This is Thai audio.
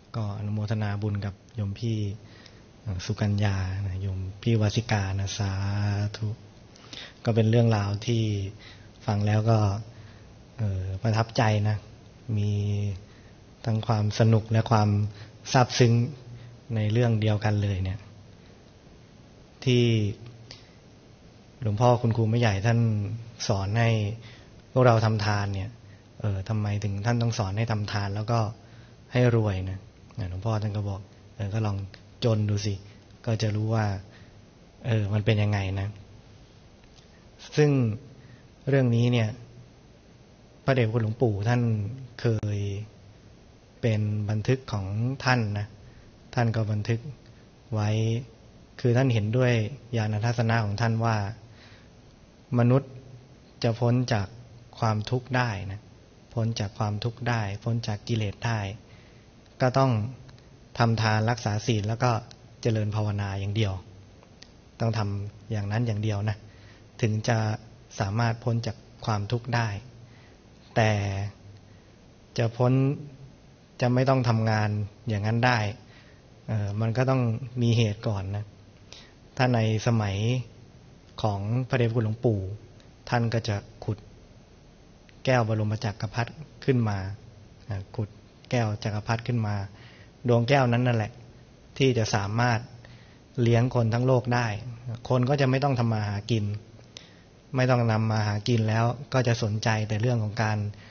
ก็อนุโมทนาบุญกับโยมพี่สุกัญญาโยมพี่วาสิกานะสาธุก็เป็นเรื่องราวที่ฟังแล้วก็ประทับใจนะมีทั้งความสนุกและความซาบซึ้งในเรื่องเดียวกันเลยเนี่ยที่หลวงพ่อคุณครูไม่ใหญ่ท่านสอนให้พวกเราทำทานเนี่ยทำไมถึงท่านต้องสอนให้ทำทานแล้วก็ให้รวยนะหลวงพ่อท่านก็บอกก็ลองจนดูสิก็จะรู้ว่ามันเป็นยังไงนะซึ่งเรื่องนี้เนี่ยพระเดชพระคุณหลวงปู่ท่านเคยเป็นบันทึกของท่านนะท่านก็บันทึกไว้คือท่านเห็นด้วยญาณทัศนะของท่านว่ามนุษย์จะพ้นจากความทุกข์ได้นะพ้นจากความทุกข์ได้พ้นจากกิเลสได้ก็ต้องทำทานรักษาศีลแล้วก็เจริญภาวนาอย่างเดียวต้องทำอย่างนั้นอย่างเดียวนะถึงจะสามารถพ้นจากความทุกข์ได้แต่จะพ้นจะไม่ต้องทำงานอย่างนั้นได้มันก็ต้องมีเหตุก่อนนะถ้าในสมัยของพระเดชพระคุณหลวงปู่ท่านก็จะขุดแก้วบรมจักรพรรดิขึ้นมาขุดแก้วจักรพรรดิขึ้นมาดวงแก้วนั้นนั่นแหละที่จะสามารถเลี้ยงคนทั้งโลกได้คนก็จะไม่ต้องทำมาหากินไม่ต้องนำมาหากินแล้วก็จะสนใจแต่เรื่องของการ